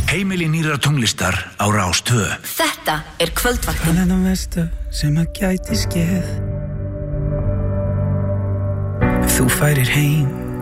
Heimili nýrrar tónlistar á Rás 2. Þetta kvöldvaktin. Það það versta sem að gæti skeð. Ef þú færir heim